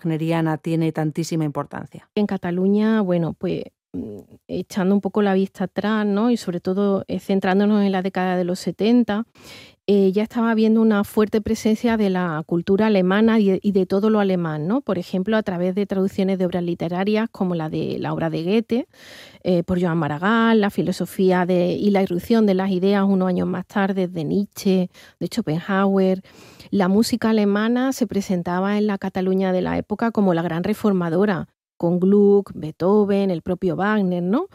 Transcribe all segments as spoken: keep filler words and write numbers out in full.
wagneriana tiene tantísima importancia? En Cataluña, bueno, pues echando un poco la vista atrás, ¿no? Y sobre todo eh, centrándonos en la década de los setenta, eh, ya estaba habiendo una fuerte presencia de la cultura alemana y de, y de todo lo alemán, ¿no? Por ejemplo, a través de traducciones de obras literarias como la de la obra de Goethe, eh, por Johann Maragall, la filosofía de, y la irrupción de las ideas unos años más tarde de Nietzsche, de Schopenhauer. La música alemana se presentaba en la Cataluña de la época como la gran reformadora, con Gluck, Beethoven, el propio Wagner, ¿no?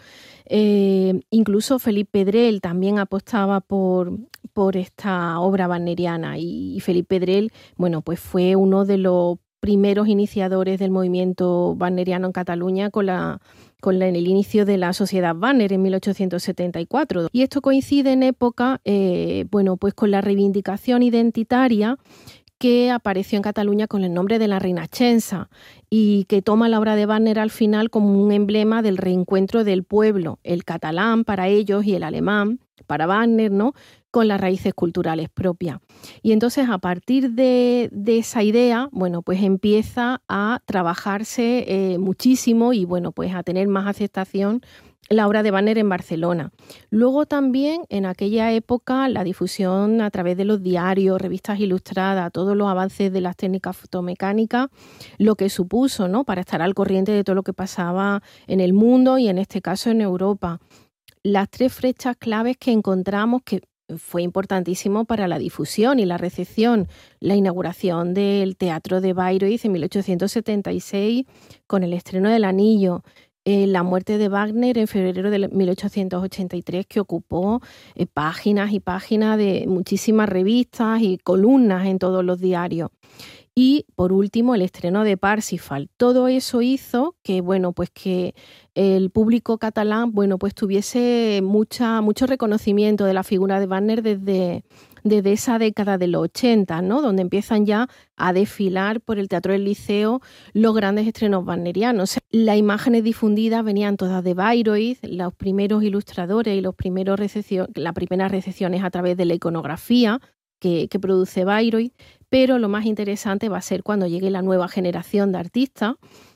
Eh, incluso Felipe Pedrell también apostaba por, por esta obra wagneriana y, y Felipe Pedrell, bueno, pues fue uno de los primeros iniciadores del movimiento wagneriano en Cataluña con la con la, el inicio de la Sociedad Wagner en mil ochocientos setenta y cuatro. Y esto coincide en época, eh, bueno, pues con la reivindicación identitaria que apareció en Cataluña con el nombre de la Renaixença y que toma la obra de Wagner al final como un emblema del reencuentro del pueblo, el catalán para ellos y el alemán para Wagner, ¿no?, con las raíces culturales propias. Y entonces a partir de, de esa idea, bueno, pues empieza a trabajarse eh, muchísimo y bueno, pues a tener más aceptación la obra de Wagner en Barcelona. Luego también en aquella época la difusión a través de los diarios, revistas ilustradas, todos los avances de las técnicas fotomecánicas, lo que supuso, ¿no?, para estar al corriente de todo lo que pasaba en el mundo y en este caso en Europa. Las tres fechas claves que encontramos que fue importantísimo para la difusión y la recepción, la inauguración del Teatro de Bayreuth en mil ochocientos setenta y seis con el estreno del Anillo, Eh, la muerte de Wagner en febrero de mil ochocientos ochenta y tres, que ocupó eh, páginas y páginas de muchísimas revistas y columnas en todos los diarios. Y, por último, el estreno de Parsifal. Todo eso hizo que, bueno, pues que el público catalán, bueno, pues tuviese mucha, mucho reconocimiento de la figura de Wagner desde, desde esa década de los ochenta, ¿no?, donde empiezan ya a desfilar por el Teatro del Liceo los grandes estrenos wagnerianos. Las imágenes difundidas venían todas de Bayreuth, los primeros ilustradores y los primeros recepción, las primeras recepciones a través de la iconografía que, que produce Bayreuth, pero lo más interesante va a ser cuando llegue la nueva generación de artistas,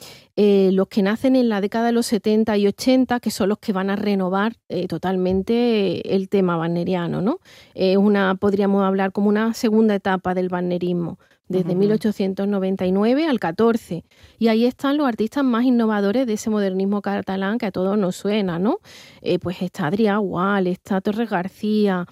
eh, los que nacen en la década de los setenta y ochenta, que son los que van a renovar eh, totalmente el tema wagneriano, ¿no? Es eh, una, podríamos hablar como una segunda etapa del wagnerismo, desde uh-huh. mil ochocientos noventa y nueve al catorce. Y ahí están los artistas más innovadores de ese modernismo catalán que a todos nos suena, ¿no? Eh, pues está Adrià Gual, está Torres García,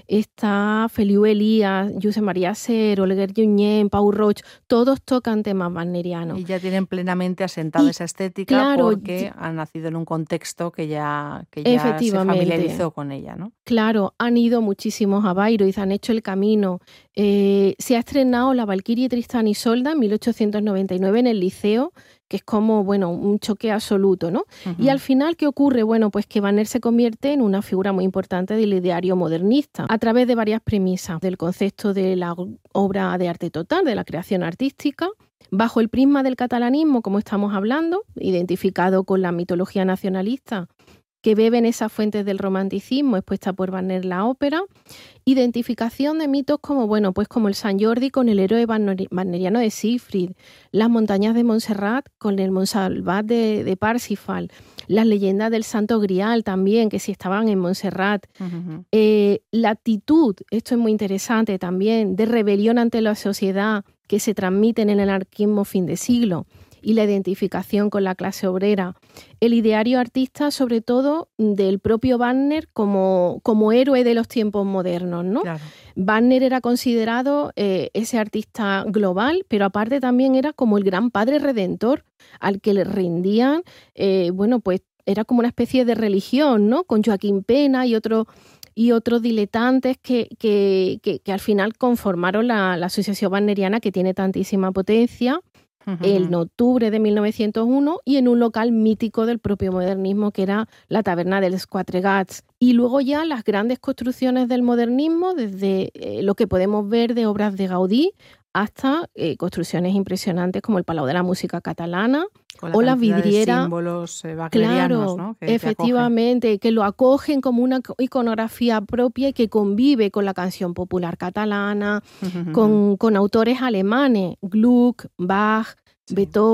está Feliu Elías, Josep Maria Ser, Oleguer Junyent, Pau Roig, todos tocan temas wagnerianos. Y ya tienen plenamente asentada y, esa estética, claro, porque han nacido en un contexto que ya, que ya se familiarizó con ella, ¿no? Claro, han ido muchísimos a Bayreuth, han hecho el camino. Eh, se ha estrenado La Valquiria Tristán y Isolda en mil ochocientos noventa y nueve en el Liceo, que es como, bueno, un choque absoluto, ¿no? Uh-huh. Y al final, ¿qué ocurre? Bueno, pues que Wagner se convierte en una figura muy importante del ideario modernista a través de varias premisas del concepto de la obra de arte total, de la creación artística, bajo el prisma del catalanismo, como estamos hablando, identificado con la mitología nacionalista, que beben esas fuentes del romanticismo expuesta por Wagner la ópera, identificación de mitos como, bueno, pues como el Sant Jordi con el héroe wagneriano de Siegfried, las montañas de Montserrat con el Montsalvat de, de Parsifal, las leyendas del Santo Grial también, que sí estaban en Montserrat. Uh-huh. Eh, la actitud, esto es muy interesante también, de rebelión ante la sociedad que se transmite en el anarquismo fin de siglo, y la identificación con la clase obrera. El ideario artista, sobre todo, del propio Wagner como, como héroe de los tiempos modernos, ¿no? Claro. Wagner era considerado eh, ese artista global, pero aparte también era como el gran padre redentor al que le rendían, eh, bueno, pues era como una especie de religión, ¿no? Con Joaquín Pena y otros y otros diletantes que, que, que, que al final conformaron la, la asociación wagneriana, que tiene tantísima potencia, uh-huh. en octubre de mil novecientos uno, y en un local mítico del propio modernismo que era la taberna dels Quatre Gats. Y luego ya las grandes construcciones del modernismo, desde eh, lo que podemos ver de obras de Gaudí hasta eh, construcciones impresionantes como el Palau de la Música Catalana o las vidrieras. Símbolos eh, wagnerianos, claro, ¿no? Que, efectivamente, que, que lo acogen como una iconografía propia y que convive con la canción popular catalana, uh-huh. con, con autores alemanes, Gluck, Bach, sí. Beethoven.